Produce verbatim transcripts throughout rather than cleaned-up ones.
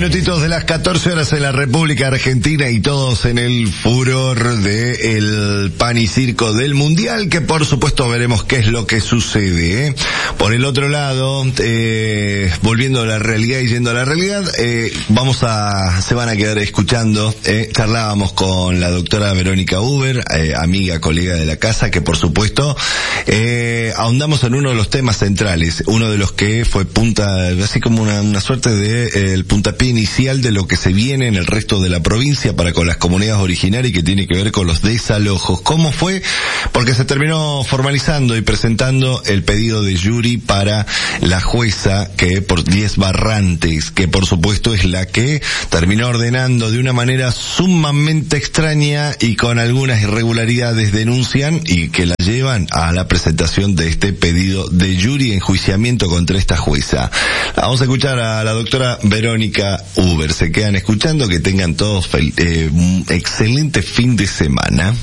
minutitos de las catorce horas en la República Argentina y todos en el furor de el pan y circo del Mundial, que por supuesto veremos qué es lo que sucede, ¿eh? Por el otro lado, eh, volviendo a la realidad y yendo a la realidad, eh, vamos a, se van a quedar escuchando, eh, charlábamos con la doctora Verónica Uber, eh, amiga, colega de la casa, que por supuesto, eh, ahondamos en uno de los temas centrales, uno de los que fue punta, así como una, una suerte de, eh, el puntapié inicial de lo que se viene en el resto de la provincia para con las comunidades originarias, que tiene que ver con los desalojos. ¿Cómo fue? Porque se terminó formalizando y presentando el pedido de Yuri para la jueza, que por diez Barrantes, que por supuesto es la que terminó ordenando de una manera sumamente extraña y con algunas irregularidades, denuncian y que la llevan a la presentación de este pedido de Yuri, enjuiciamiento contra esta jueza. Vamos a escuchar a la doctora Verónica Uber. Se quedan escuchando, que tengan todos fel- eh, un excelente fin de semana.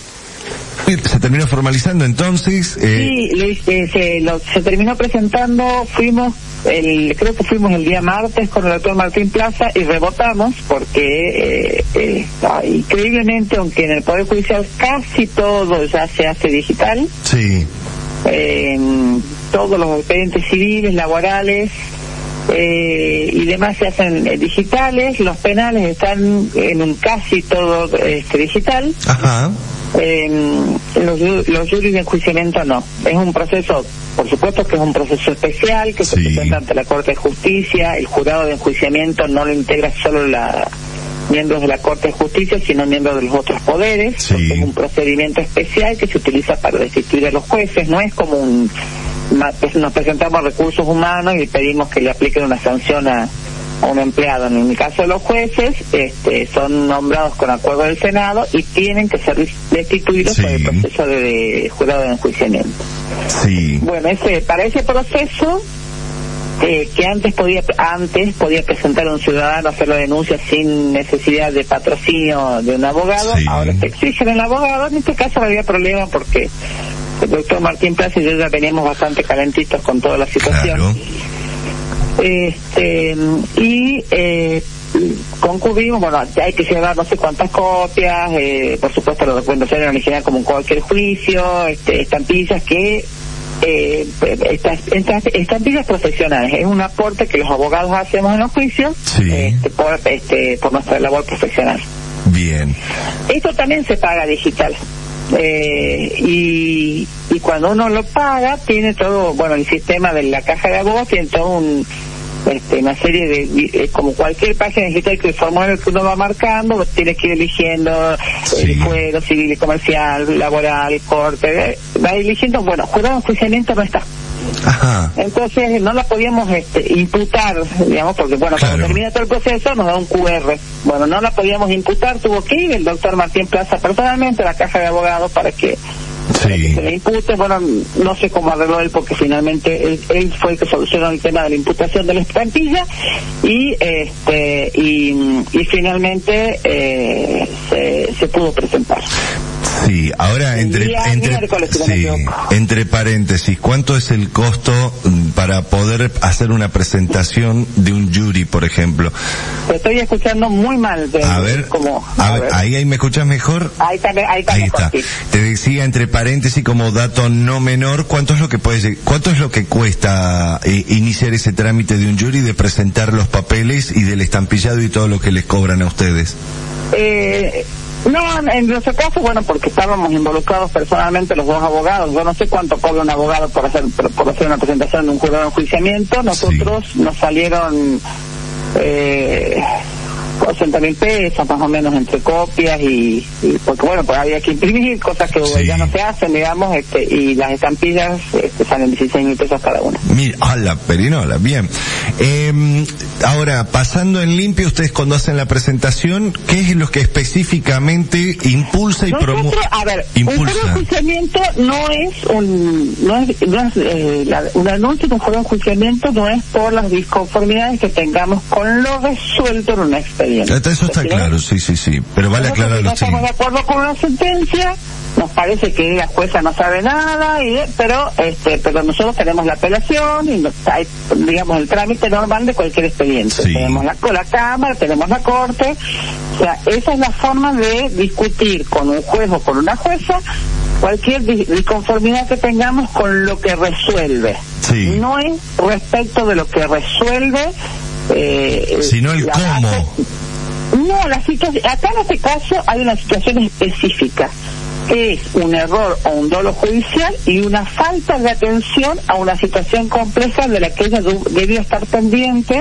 Se terminó formalizando entonces. Eh... Sí, Luis, eh, se, lo, se terminó presentando, fuimos, el, creo que fuimos el día martes con el doctor Martín Plaza y rebotamos porque, eh, eh, increíblemente, aunque en el Poder Judicial casi todo ya se hace digital, sí, eh, todos los expedientes civiles, laborales, Eh, y demás se hacen eh, digitales, los penales están en un casi todo este, digital. Ajá. Eh, los, los juris de enjuiciamiento no. Es un proceso, por supuesto que es un proceso especial que sí. se presenta ante la Corte de Justicia. El jurado de enjuiciamiento no lo integra solo la miembros de la Corte de Justicia, sino miembros de los otros poderes. Sí. Es un procedimiento especial que se utiliza para destituir a los jueces. No es como un nos presentamos recursos humanos y pedimos que le apliquen una sanción a, a un empleado. En el caso de los jueces, este, son nombrados con acuerdo del Senado y tienen que ser destituidos sí. por el proceso de, de jurado de enjuiciamiento. Sí. Bueno, ese, para ese proceso, eh, que antes podía antes podía presentar un ciudadano, hacer la denuncia sin necesidad de patrocinio de un abogado, sí. ahora se exigen el abogado. En este caso no había problema porque el doctor Martín Plaza y yo ya veníamos bastante calentitos con toda la situación. Claro. Este, y eh, concurrimos, bueno, hay que llevar no sé cuántas copias, eh, por supuesto la documentación original como en cualquier juicio, este, estampillas que, eh, estas, estas estampillas profesionales, es un aporte que los abogados hacemos en los juicios, sí. este, por, este, por nuestra labor profesional. Bien. Esto también se paga digital. Eh, y, y cuando uno lo paga tiene todo, bueno, el sistema de la caja de abogados tiene todo un este, una serie de, eh, como cualquier página digital, que el formulario que uno va marcando tiene que ir eligiendo sí. el fuero civil y comercial, laboral, corte, eh, va eligiendo. Bueno, jurado de enjuiciamiento no está. Ajá. Entonces no la podíamos este, imputar, digamos, porque bueno, claro. cuando termina todo el proceso nos da un cu erre. Bueno, no la podíamos imputar, tuvo que ir el doctor Martín Plaza personalmente a la caja de abogados para que, sí. para que se le impute. Bueno, no sé cómo arregló él, porque finalmente él, él fue el que solucionó el tema de la imputación de la estampilla y este y, y finalmente eh, se, se pudo presentar. Sí, ahora entre día, entre sí, entre paréntesis, ¿cuánto es el costo para poder hacer una presentación de un jury, por ejemplo? Te estoy escuchando muy mal. De, a ver, como, a a ver, ver. ahí, ahí me escuchas mejor. Ahí está, ahí está. Ahí mejor, está. Sí. Te decía entre paréntesis como dato no menor, ¿cuánto es lo que puede, cuánto es lo que cuesta eh, iniciar ese trámite de un jury, de presentar los papeles y del estampillado y todo lo que les cobran a ustedes? Eh, No, en nuestro caso, bueno, porque estábamos involucrados personalmente los dos abogados. Yo no sé cuánto cobra un abogado por hacer por hacer una presentación de un jurado de enjuiciamiento. Nosotros sí. nos salieron eh, ochenta mil pesos más o menos entre copias y, y porque bueno, pues había que imprimir cosas que sí. ya no se hacen, digamos, este, y las estampillas este, salen dieciséis mil pesos cada una. Mira, a la perinola, bien. Eh, ahora, pasando en limpio, ustedes cuando hacen la presentación, ¿qué es lo que específicamente impulsa y promueve? A ver, impulsa. un jurado de enjuiciamiento no es un, no es, no es eh, la, un anuncio de un jurado de enjuiciamiento no es por las disconformidades que tengamos con lo resuelto en una experiencia. Eso está claro, sí, sí, sí, pero vale aclarar los chicos. No estamos de acuerdo con una sentencia, nos parece que la jueza no sabe nada, y pero este pero nosotros tenemos la apelación y nos, hay, digamos, el trámite normal de cualquier expediente. Sí. Tenemos la, la Cámara, tenemos la Corte, o sea, esa es la forma de discutir con un juez o con una jueza cualquier disconformidad que tengamos con lo que resuelve. Sí. No es respecto de lo que resuelve, eh, sino el cómo. Base. No, la situación, acá en este caso hay una situación específica, que es un error o un dolo judicial y una falta de atención a una situación compleja de la que ella debió estar pendiente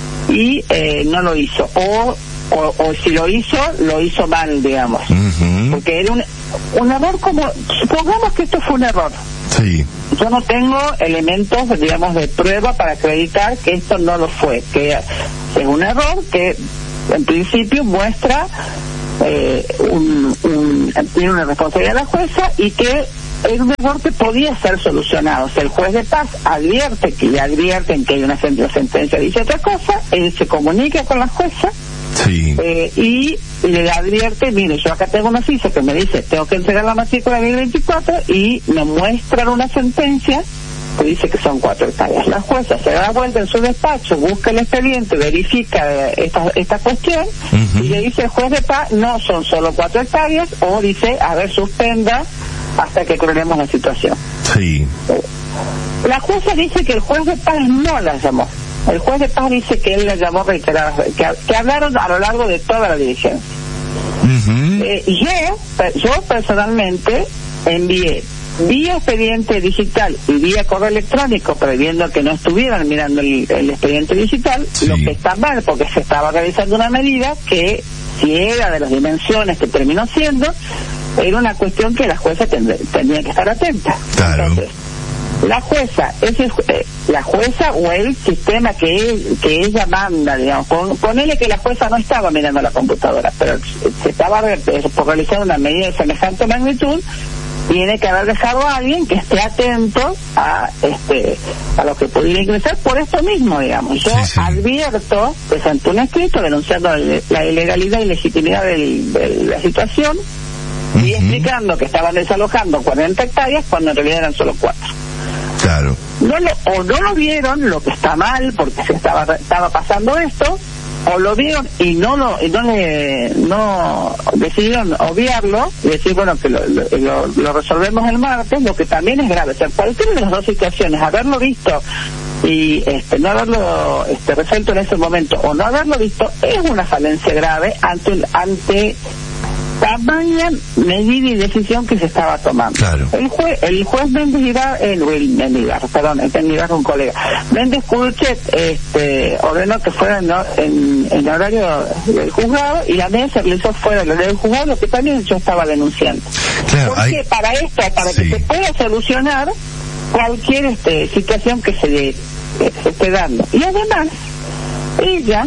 y eh, no lo hizo, o, o o si lo hizo, lo hizo mal, digamos. Uh-huh. Porque era un, un error como, supongamos que esto fue un error. Sí. Yo no tengo elementos, digamos, de prueba para acreditar que esto no lo fue, que es un error que en principio muestra eh, un, un, tiene una responsabilidad de la jueza y que es un error que podía ser solucionado. O sea, el juez de paz advierte que le advierten que hay una sentencia, dice otra cosa, él se comunica con la jueza. Sí. Eh, y le advierte, mire, yo acá tengo un oficio que me dice, tengo que entregar la matrícula de mil veinticuatro y me muestran una sentencia que dice que son cuatro hectáreas. La jueza se da vuelta en su despacho, busca el expediente, verifica esta, esta cuestión, uh-huh. y le dice al juez de paz, no son solo cuatro hectáreas, o dice, a ver, suspenda hasta que aclaremos la situación. Sí. La jueza dice que el juez de paz no la llamó. El juez de paz dice que él la llamó reiteradas, que, que hablaron a lo largo de toda la diligencia. Uh-huh. Eh, yo, yo personalmente envié vía expediente digital y vía correo electrónico, previendo que no estuvieran mirando el, el expediente digital, sí. Lo que está mal, porque se estaba realizando una medida que, si era de las dimensiones que terminó siendo, era una cuestión que la jueza tendría, tendría que estar atenta. Claro. Entonces, la jueza, ese, eh, la jueza o el sistema que él, que ella manda, digamos, pon, ponele que la jueza no estaba mirando la computadora, pero se estaba por realizar una medida de semejante magnitud, tiene que haber dejado a alguien que esté atento a este a lo que pudiera ingresar por esto mismo, digamos. Yo sí, sí. advierto, presenté un escrito denunciando la ilegalidad y legitimidad del, de la situación, uh-huh. y explicando que estaban desalojando cuarenta hectáreas cuando en realidad eran solo cuatro. Claro. No lo, o no lo vieron, lo que está mal, porque se estaba estaba pasando esto, o lo vieron y no lo y no le no decidieron obviarlo y decir, bueno, que lo, lo, lo resolvemos el martes, lo que también es grave. O sea, cualquiera de las dos situaciones, haberlo visto y este no haberlo este resuelto en ese momento o no haberlo visto, es una falencia grave ante ante tamaña medida y decisión que se estaba tomando. Claro. El juez, el juez Méndez Ibar, el, el Mendigar, perdón, el Mendigar, un colega, Méndez Culchet, este, ordenó que fuera ¿no? en, en horario del juzgado, y la medida se realizó fuera del horario del juzgado, lo que también yo estaba denunciando. Claro, Porque hay... para esto, para sí. que se pueda solucionar cualquier este, situación que se, de, que se esté dando. Y además, ella,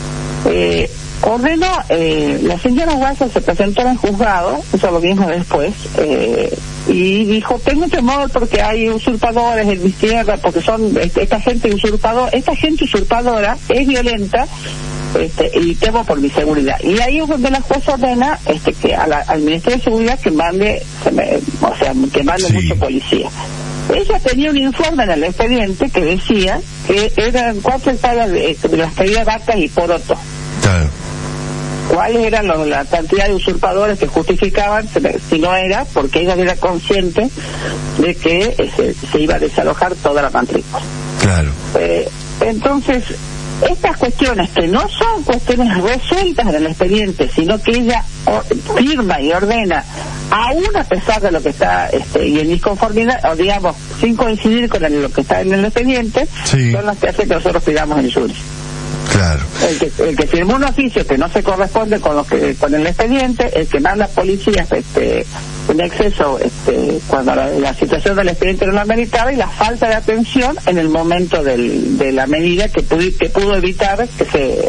eh, ordenó, eh, la señora Guasa se presentó en el juzgado, eso lo vimos después, eh, y dijo, tengo temor porque hay usurpadores en mi tierra, porque son este, esta gente usurpadora, esta gente usurpadora es violenta, este, y temo por mi seguridad. Y ahí es donde la jueza ordena este, que a la, al Ministerio de Seguridad que mande, se me, o sea, que mande sí. mucho policía. Ella tenía un informe en el expediente que decía que eran cuatro hectáreas de, de las caídas vacas y poroto. Claro. ¿Cuáles eran los, la cantidad de usurpadores que justificaban? Si no era, porque ella era consciente de que eh, se, se iba a desalojar toda la matrícula. Claro. Eh, entonces, estas cuestiones que no son cuestiones resueltas en el expediente, sino que ella o, firma y ordena, aún a pesar de lo que está este, y en disconformidad, o digamos, sin coincidir con el, lo que está en el expediente, sí. son las que hacen que nosotros pidamos el juicio. Claro. El que, el que firmó un oficio que no se corresponde con lo que con el expediente, el que manda policías este, en exceso este, cuando la, la situación del expediente no lo ameritaba, y la falta de atención en el momento del, de la medida que pudo, que pudo evitar que se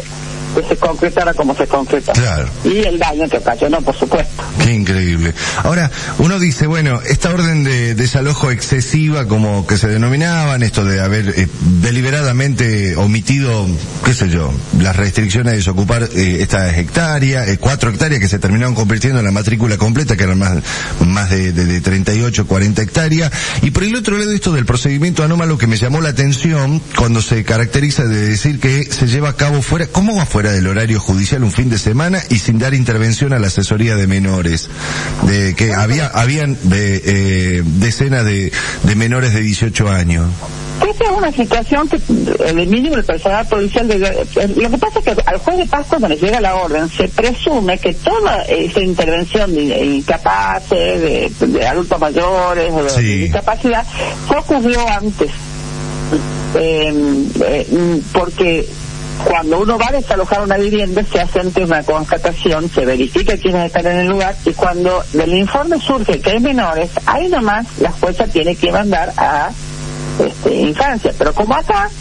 que se concretara como se concretó. Claro. Y el daño que ocasionó, por supuesto. Qué increíble. Ahora, uno dice, bueno, esta orden de desalojo excesiva, como que se denominaban, esto de haber eh, deliberadamente omitido, qué sé yo, las restricciones de desocupar eh, estas hectáreas, eh, cuatro hectáreas que se terminaron convirtiendo en la matrícula completa, que eran más, más de, de, de treinta y ocho, cuarenta hectáreas. Y por el otro lado, esto del procedimiento anómalo que me llamó la atención, cuando se caracteriza de decir que se lleva a cabo fuera, ¿cómo va fuera del horario judicial un fin de semana y sin dar intervención a la asesoría de menores? De que había, habían de, eh, decenas de, de menores de dieciocho años. Esa es una situación que el mínimo del personal policial debe, lo que pasa es que al juez de paz, cuando le llega la orden, se presume que toda esa intervención de incapaces, de, de adultos mayores o de, sí. de discapacidad se ocurrió antes, eh, eh, porque cuando uno va a desalojar una vivienda se hace ante una constatación, se verifica quiénes están en el lugar, y cuando del informe surge que hay menores, ahí nomás la jueza tiene que mandar a este, infancia. Pero como acá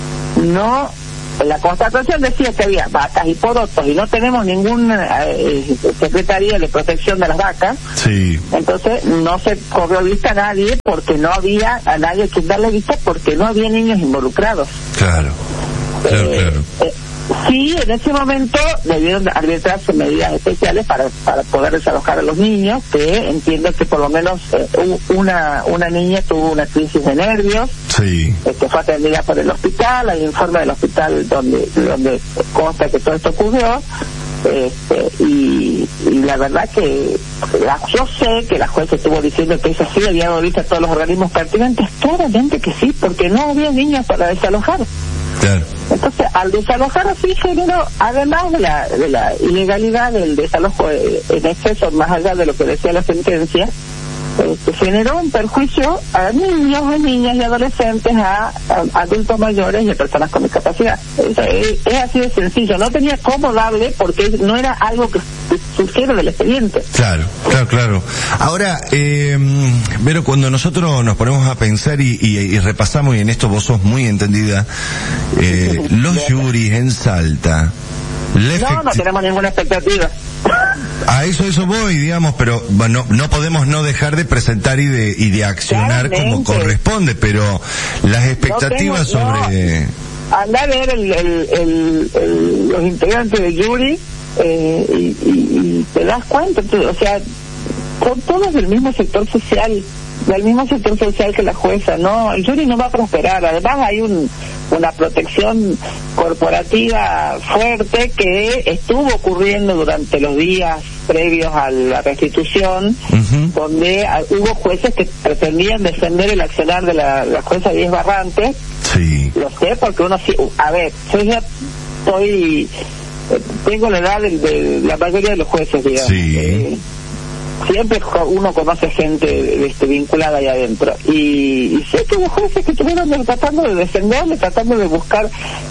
no, la constatación decía que había vacas y porotos y no tenemos ninguna eh, secretaría de protección de las vacas, sí. Entonces no se corrió vista a nadie, porque no había a nadie que darle vista, porque no había niños involucrados. Claro. Claro, eh, claro. Eh, sí, en ese momento debieron arbitrarse medidas especiales para para poder desalojar a los niños, que entiendo que por lo menos eh, una una niña tuvo una crisis de nervios, sí. eh, que fue atendida por el hospital. Hay informe del hospital donde donde consta que todo esto ocurrió. Este, y, y la verdad que la, yo sé que la jueza estuvo diciendo que eso sí había dado vista a todos los organismos pertinentes. Claramente que sí, porque no había niños para desalojar. Claro. Entonces, al desalojar así generó, además de la de la ilegalidad del desalojo en exceso, más allá de lo que decía la sentencia, eh, generó un perjuicio a niños, a niñas y adolescentes, a, a adultos mayores y a personas con discapacidad. Es, es, es así de sencillo. No tenía cómo darle, porque no era algo que surgiera del expediente. Claro, claro, claro. Ahora, eh, Vero, cuando nosotros nos ponemos a pensar y, y, y repasamos, y en esto vos sos muy entendida, eh, los juris en Salta... No, no tenemos ninguna expectativa. A eso, eso voy, digamos, pero bueno, no podemos no dejar de presentar y de, y de accionar Claramente. como corresponde, pero las expectativas no tengo, sobre... No. Andá a ver el, el, el, el, los integrantes del jury eh, y, y, y te das cuenta, o sea, son todos del mismo sector social, del mismo sector social que la jueza, no, el jury no va a prosperar. Además hay un una protección corporativa fuerte que estuvo ocurriendo durante los días previos a la restitución, uh-huh. donde hubo jueces que pretendían defender el accionar de la, la jueza Diez Barrantes. Sí. Lo sé porque uno sí, a ver, yo ya estoy, tengo la edad de, de la mayoría de los jueces, digamos. Sí. Eh, siempre uno conoce gente este, vinculada ahí adentro, y, y sé que hubo jueces que estuvieron tratando de defenderle, tratando de buscar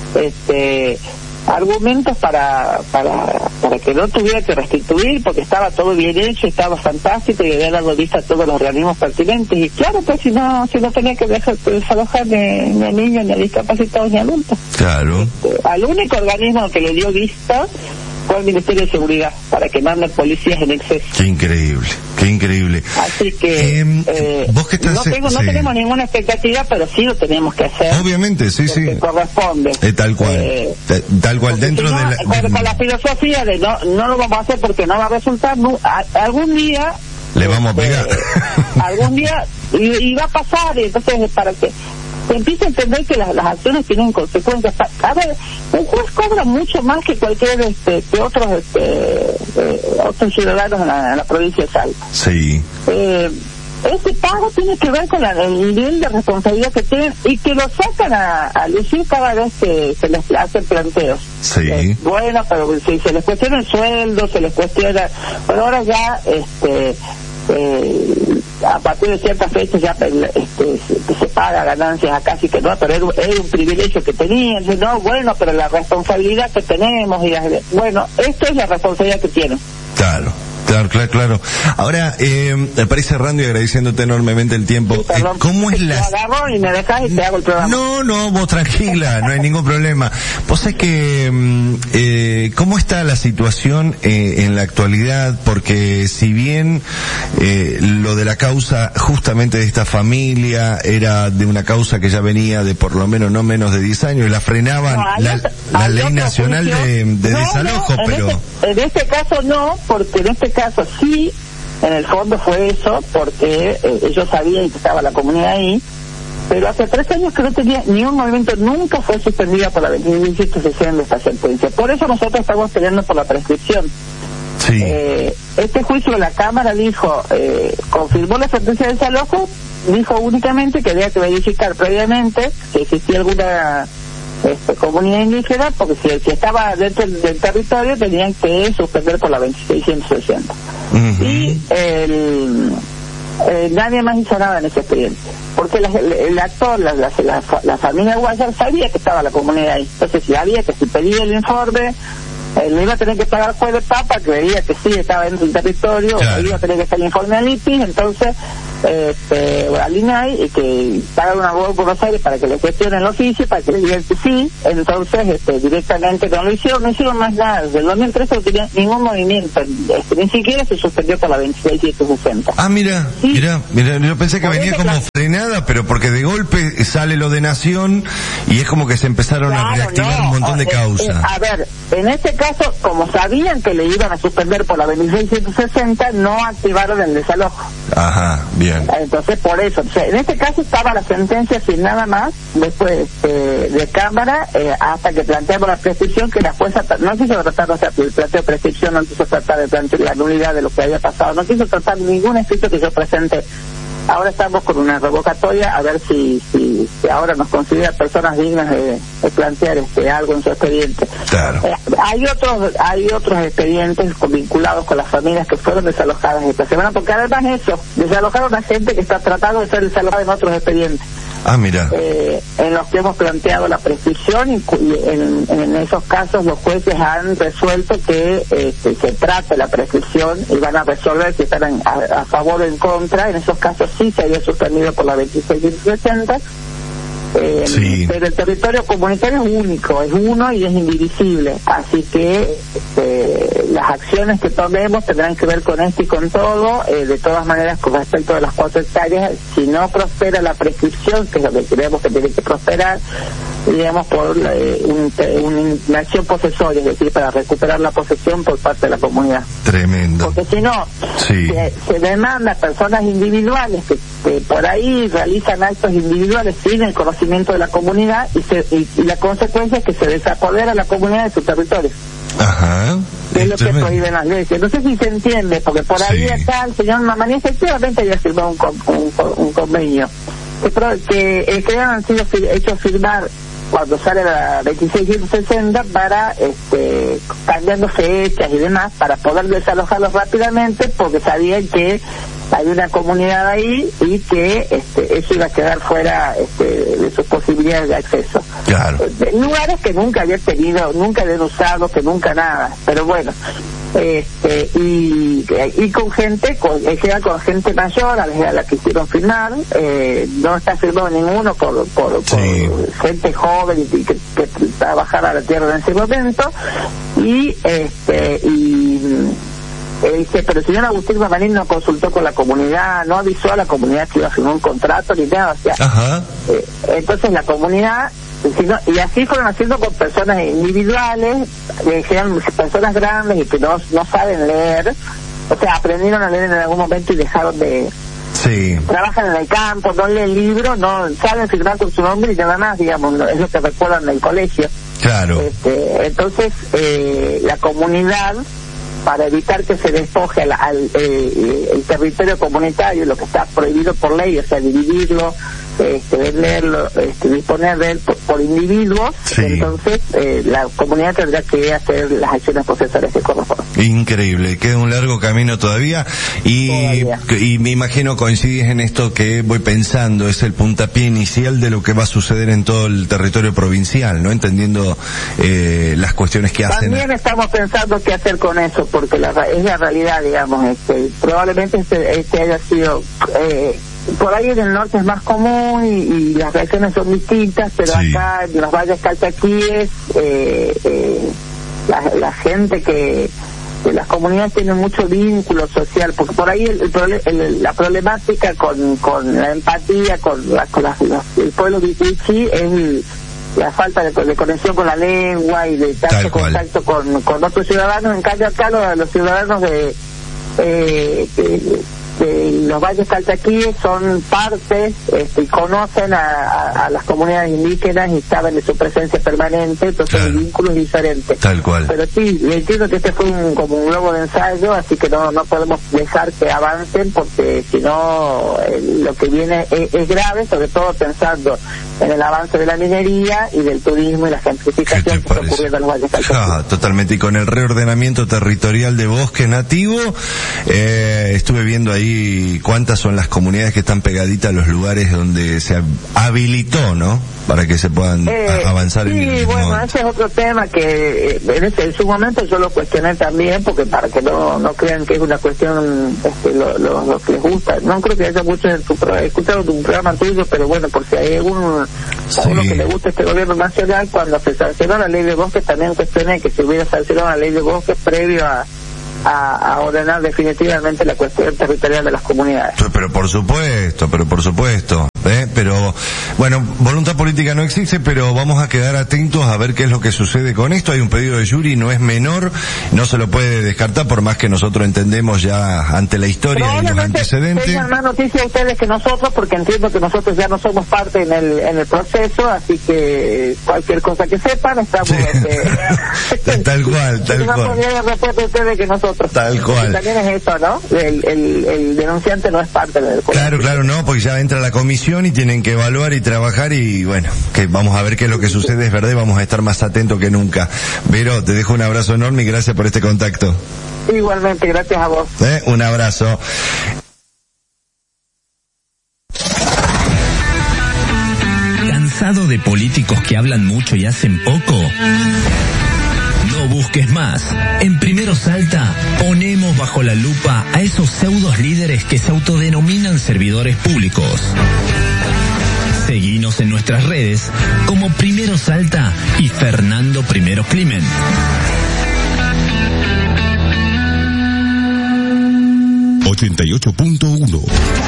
este argumentos para para para que no tuviera que restituir, porque estaba todo bien hecho, estaba fantástico y había dado vista a todos los organismos pertinentes. Y claro, pues si no si no tenía que dejar de desalojar ni, ni a niños, ni a discapacitados, ni a adultos. Claro. Este, al único organismo que le dio vista fue el Ministerio de Seguridad, para que manden policías en exceso. Qué increíble, qué increíble. Así que eh, eh, ¿vos qué estás, no, tengo, no sí. tenemos ninguna expectativa, pero sí lo tenemos que hacer. Obviamente, sí, sí. Que corresponde. Eh, tal cual, eh, tal cual, dentro si no, de la... Con, de... con la filosofía de no no lo vamos a hacer porque no va a resultar, no, a, algún día... Le vamos a pegar. Eh, algún día, y, y va a pasar, y entonces para que... se empieza a entender que las, las acciones tienen consecuencias. A ver, un juez cobra mucho más que cualquier este, que otros este, eh, otros ciudadanos en la, en la provincia de Salta. Sí. Eh, ese pago tiene que ver con la, el nivel de responsabilidad que tienen, y que lo sacan a, a lucir cada vez que se les hacen planteos. Sí. Eh, bueno, pero si se les cuestiona el sueldo, se les cuestiona, pero ahora ya este eh, a partir de ciertas fechas ya este, se, se paga ganancias acá, así que no, pero era, era un privilegio que tenían, no, bueno, pero la responsabilidad que tenemos, y la, bueno, esto es la responsabilidad que tienen. Claro. Claro, Claro, claro, claro. Ahora, eh, para ir cerrando y agradeciéndote enormemente el tiempo, Sí, perdón, eh, ¿cómo es la... Te agarro y me dejas y te hago el programa. No, no, vos tranquila, no hay ningún problema. Vos sabés que, eh, ¿cómo está la situación eh, en la actualidad? Porque si bien eh, lo de la causa justamente de esta familia era de una causa que ya venía de por lo menos no menos de diez años, y la frenaban No, la, otro, la ley nacional juicio. de, de no, desalojo, no, en pero... Este, en este caso no, porque en este caso sí, en el fondo fue eso, porque eh, ellos sabían que estaba la comunidad ahí, pero hace tres años que no tenía ni un movimiento, nunca fue suspendida por la veintisiete sesenta de esta sentencia. Por eso nosotros estamos peleando por la prescripción. Sí. Eh, este juicio, la Cámara dijo, eh, confirmó la sentencia de desalojo, dijo únicamente que había que verificar previamente que existía alguna este, comunidad indígena, porque si, si estaba dentro del, del territorio tenían que suspender por la veintiséis sesenta. Uh-huh. Y el, eh, nadie más hizo nada en ese expediente, porque la, el, el actor, la, la, la, la familia Guayar sabía que estaba la comunidad ahí, entonces sabía que si pedía el informe eh, le iba a tener que pagar al juez de papa, que veía que sí estaba dentro del territorio, claro. Le iba a tener que hacer el informe al I P I, entonces este, al I N A I, y que pagan una abogado por Buenos Aires para que le gestionen el oficio, para que le digan que sí, entonces este, directamente no lo hicieron, no hicieron más nada. Desde el dos mil trece no tenía ningún movimiento, este, ni siquiera se suspendió por la veintiséis setecientos sesenta. Ah, mira, sí. mira, mira, yo pensé que por venía como claro. frenada, pero porque de golpe sale lo de Nación y es como que se empezaron claro, a reactivar no. un montón de eh, causas. Eh, a ver, en este caso, como sabían que le iban a suspender por la veintiséis setecientos sesenta, no activaron el desalojo. Ajá, bien. Entonces, por eso, o sea, en este caso estaba la sentencia sin nada más, después eh, de Cámara, eh, hasta que planteamos la prescripción, que la jueza no quiso tratar, o sea, el planteo de prescripción no quiso tratar de plantear la nulidad de lo que había pasado, no quiso tratar ningún escrito que yo presente. Ahora estamos con una revocatoria a ver si, si, si ahora nos considera personas dignas de, de plantear este algo en su expediente. Claro. Eh, hay otros hay otros expedientes vinculados con las familias que fueron desalojadas esta semana, porque además eso, desalojaron a gente que está tratando de ser desalojada en otros expedientes. Ah, mira. Eh, en los que hemos planteado la prescripción, y, y en, en esos casos los jueces han resuelto que este, se trate la prescripción y van a resolver si están en, a, a favor o en contra. En esos casos sí se había suspendido por la veintiséis sesenta. Eh, sí. Pero el territorio comunitario es único, es uno y es indivisible, así que eh, las acciones que tomemos tendrán que ver con esto y con todo. Eh, de todas maneras, con respecto a las cuatro hectáreas, si no prospera la prescripción, que es lo que creemos que tiene que prosperar, digamos, por eh, un, un, una acción posesoria, es decir, para recuperar la posesión por parte de la comunidad. Tremendo. Porque si no, sí. se, se demanda a personas individuales que, que por ahí realizan actos individuales sin el conocimiento de la comunidad, y, se, y, y la consecuencia es que se desapodera la comunidad de su territorio. Ajá. Es lo que prohíben las leyes. No sé si se entiende, porque por ahí sí. Acá el señor Mamani efectivamente había firmado un, un, un convenio que, que, eh, que han sido fir, hechos firmar cuando sale la veintiséis sesenta para este cambiando fechas y demás para poder desalojarlos rápidamente, porque sabían que hay una comunidad ahí y que este, eso iba a quedar fuera este, de sus posibilidades de acceso. Claro. En lugares que nunca habían tenido, nunca habían usado, que nunca nada, pero bueno, este y, y con gente, con, era con gente mayor a la, a la que hicieron firmar, eh, no está firmado ninguno por, por, sí. por gente joven y, y que, que trabajara la tierra en ese momento, y este y Eh, dice, pero el señor Agustín Mamani no consultó con la comunidad, no avisó a la comunidad que iba a firmar un contrato ni nada, o sea, Ajá. Eh, entonces la comunidad, sino, y así fueron haciendo con personas individuales, que eran personas grandes y que no, no saben leer, o sea, aprendieron a leer en algún momento y dejaron de... Sí. Trabajan en el campo, no leen libros, no saben firmar con su nombre y nada más, digamos, no, es lo que recuerdan del colegio. Claro. Este, entonces, eh, la comunidad, para evitar que se despoje al, al eh, el territorio comunitario, lo que está prohibido por ley, o sea, dividirlo este, venderlo, este, disponer de él por, por individuos, sí. Entonces eh, la comunidad tendrá que hacer las acciones procesales que corresponden. Increíble, queda un largo camino todavía y, todavía. y me imagino coincides en esto que voy pensando, es el puntapié inicial de lo que va a suceder en todo el territorio provincial, ¿no? Entendiendo eh, las cuestiones que hacen. También estamos pensando qué hacer con eso, porque la, es la realidad, digamos, este, probablemente este, este haya sido... Eh, por ahí en el norte es más común y, y las reacciones son distintas, pero sí. Acá en los valles calchaquíes eh, eh, la, la gente que, que las comunidades tienen mucho vínculo social, porque por ahí el, el, el, la problemática con, con la empatía con, la, con las, los, el pueblo vichichi es el, la falta de, de conexión con la lengua y de tanto contacto con, con otros ciudadanos. En cambio acá los, los ciudadanos de eh, que, que los valles calchaquíes son parte este, y conocen a, a, a las comunidades indígenas y saben de su presencia permanente, entonces claro. El vínculo es diferente. Tal cual. Pero sí, entiendo que este fue un, como un globo de ensayo, así que no no podemos dejar que avancen, porque si no eh, lo que viene es, es grave, sobre todo pensando en el avance de la minería y del turismo y la gentrificación que está ocurriendo en los valles calchaquíes. Ah, totalmente, y con el reordenamiento territorial de bosque nativo, eh, estuve viendo ahí y cuántas son las comunidades que están pegaditas a los lugares donde se habilitó, ¿no? Para que se puedan eh, avanzar. Sí, en el bueno, momento. Ese es otro tema que en, ese, en su momento yo lo cuestioné también, porque para que no no crean que es una cuestión este, lo, lo, lo que les gusta. No creo que haya mucho en tu he escuchado tu programa tuyo, pero bueno, por si hay algún sí. a uno que le gusta este gobierno nacional, cuando se sancionó la ley de bosques también cuestioné que se hubiera sancionado la ley de bosques previo a A, a ordenar definitivamente la cuestión territorial de las comunidades. Pero por supuesto, pero por supuesto, ¿eh? Pero bueno, voluntad política no existe, pero vamos a quedar atentos a ver qué es lo que sucede con esto. Hay un pedido de Yuri, no es menor, no se lo puede descartar, por más que nosotros entendemos ya ante la historia y los antecedentes. Tengan más noticias ustedes que nosotros, porque entiendo que nosotros ya no somos parte en el en el proceso, así que cualquier cosa que sepan estamos sí. este, tal cual, tal cual. Ustedes que nosotros. Tal cual. Y también es eso, ¿no? El, el, el denunciante no es parte del juego. Claro, claro, no, porque ya entra la comisión y tienen que evaluar y trabajar y bueno, que vamos a ver qué es lo que sucede, es verdad, y vamos a estar más atentos que nunca. Vero, te dejo un abrazo enorme y gracias por este contacto. Igualmente, gracias a vos. ¿Eh? Un abrazo. ¿Cansado de políticos que hablan mucho y hacen poco? No busques más. En Primero Salta ponemos bajo la lupa a esos pseudos líderes que se autodenominan servidores públicos. Seguinos en nuestras redes como Primero Salta y Fernando Primero Climen. ochenta y ocho punto uno